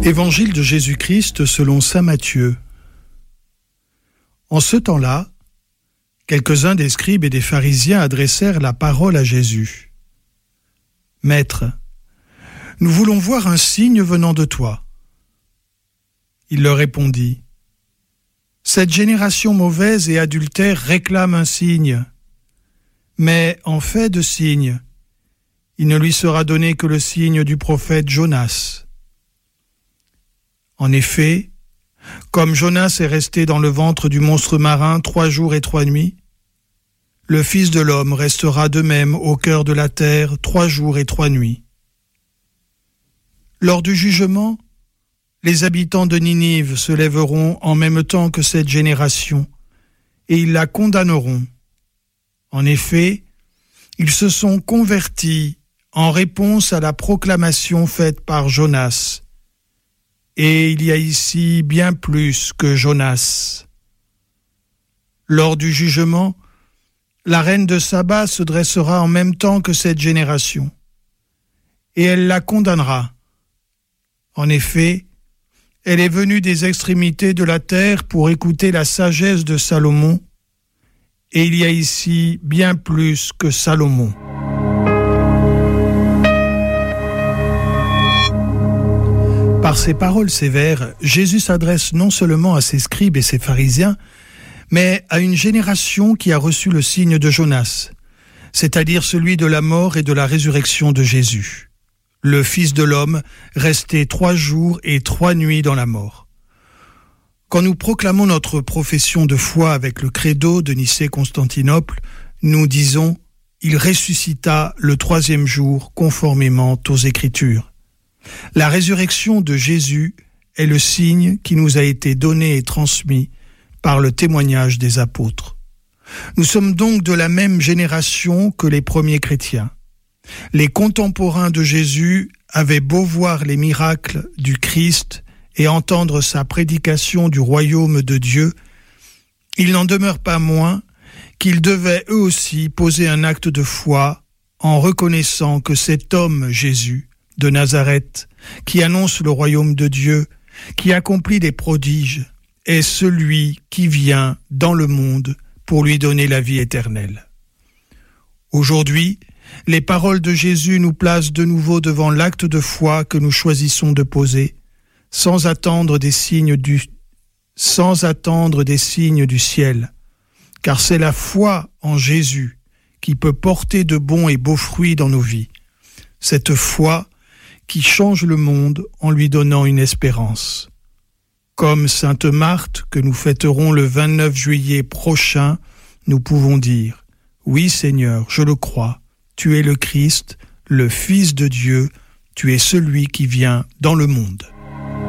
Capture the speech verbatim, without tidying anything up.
Évangile de Jésus-Christ selon saint Matthieu. En ce temps-là, quelques-uns des scribes et des pharisiens adressèrent la parole à Jésus. « Maître, nous voulons voir un signe venant de toi. » Il leur répondit, « Cette génération mauvaise et adultère réclame un signe. Mais en fait de signe, il ne lui sera donné que le signe du prophète Jonas. En effet, comme Jonas est resté dans le ventre du monstre marin trois jours et trois nuits, le Fils de l'homme restera de même au cœur de la terre trois jours et trois nuits. Lors du jugement, les habitants de Ninive se lèveront en même temps que cette génération, et ils la condamneront. En effet, ils se sont convertis en réponse à la proclamation faite par Jonas. Et il y a ici bien plus que Jonas. Lors du jugement, la reine de Saba se dressera en même temps que cette génération, et elle la condamnera. En effet, elle est venue des extrémités de la terre pour écouter la sagesse de Salomon, et il y a ici bien plus que Salomon. Par ces paroles sévères, Jésus s'adresse non seulement à ses scribes et ses pharisiens, mais à une génération qui a reçu le signe de Jonas, c'est-à-dire celui de la mort et de la résurrection de Jésus. Le Fils de l'homme resté trois jours et trois nuits dans la mort. Quand nous proclamons notre profession de foi avec le credo de Nicée-Constantinople, nous disons « Il ressuscita le troisième jour conformément aux Écritures ». La résurrection de Jésus est le signe qui nous a été donné et transmis par le témoignage des apôtres. Nous sommes donc de la même génération que les premiers chrétiens. Les contemporains de Jésus avaient beau voir les miracles du Christ et entendre sa prédication du royaume de Dieu, il n'en demeure pas moins qu'ils devaient eux aussi poser un acte de foi en reconnaissant que cet homme Jésus de Nazareth, qui annonce le royaume de Dieu, qui accomplit des prodiges, est celui qui vient dans le monde pour lui donner la vie éternelle. Aujourd'hui, les paroles de Jésus nous placent de nouveau devant l'acte de foi que nous choisissons de poser, sans attendre des signes du, sans attendre des signes du ciel, car c'est la foi en Jésus qui peut porter de bons et beaux fruits dans nos vies. Cette foi qui change le monde en lui donnant une espérance. Comme Sainte Marthe, que nous fêterons le vingt-neuf juillet prochain, nous pouvons dire « Oui Seigneur, je le crois, tu es le Christ, le Fils de Dieu, tu es celui qui vient dans le monde. »